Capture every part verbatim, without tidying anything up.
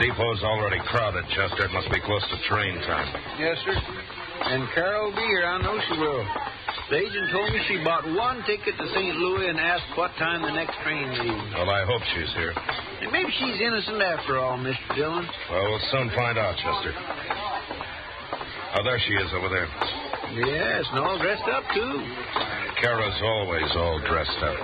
depot's already crowded, Chester. It must be close to train time. Yes, sir. And Carol will be here. I know she will. The agent told me she bought one ticket to Saint Louis and asked what time the next train leaves. Well, I hope she's here. And maybe she's innocent after all, Mister Dillon. Well, we'll soon find out, Chester. Oh, there she is over there. Yes, and all dressed up, too. Kara's always all dressed up.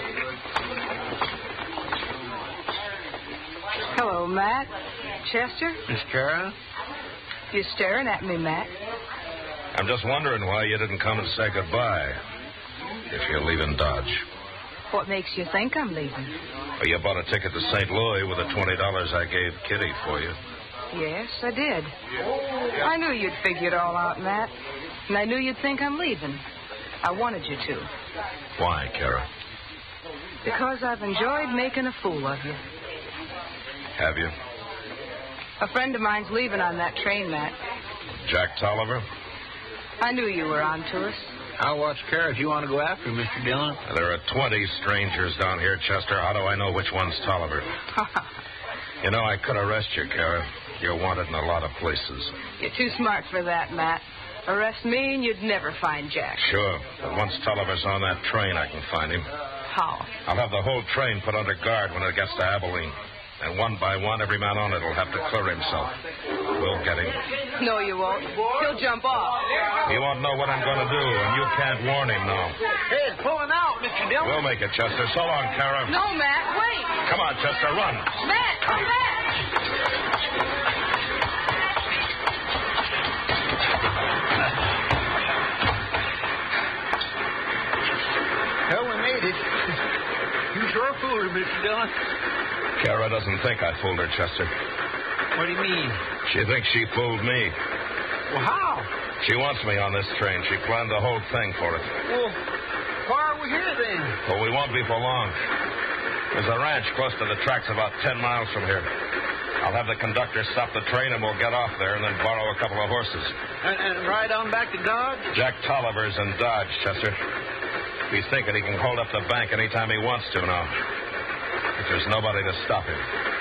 Hello, Matt. Chester? Miss Kara? You're staring at me, Matt. I'm just wondering why you didn't come and say goodbye if you're leaving Dodge. What makes you think I'm leaving? Well, you bought a ticket to Saint Louis with the twenty dollars I gave Kitty for you. Yes, I did. I knew you'd figure it all out, Matt. And I knew you'd think I'm leaving. I wanted you to. Why, Kara? Because I've enjoyed making a fool of you. Have you? A friend of mine's leaving on that train, Matt. Jack Tolliver? I knew you were on to us. I'll watch Kara if you want to go after her, Mister Dillon. There are twenty strangers down here, Chester. How do I know which one's Tolliver? You know, I could arrest you, Kara. You're wanted in a lot of places. You're too smart for that, Matt. Arrest me and you'd never find Jack. Sure. But once Tolliver's on that train, I can find him. How? I'll have the whole train put under guard when it gets to Abilene. And one by one, every man on it will have to clear himself. We'll get him. No, you won't. He'll jump off. He won't know what I'm going to do, and you can't warn him now. Hey, it's pulling out, Mister Dillon. We'll make it, Chester. So long, Kara. No, Matt, wait. Come on, Chester, run. Matt, come back. Well, we made it. You sure fooled her, Mister Dillon. Kara doesn't think I fooled her, Chester. What do you mean? She thinks she fooled me. Well, how? She wants me on this train. She planned the whole thing for it. Well, why are we here then? Well, we won't be for long. There's a ranch close to the tracks about ten miles from here. I'll have the conductor stop the train and we'll get off there and then borrow a couple of horses. And, and ride on back to Dodge? Jack Tolliver's in Dodge, Chester. He's thinking he can hold up the bank anytime he wants to now. But there's nobody to stop him.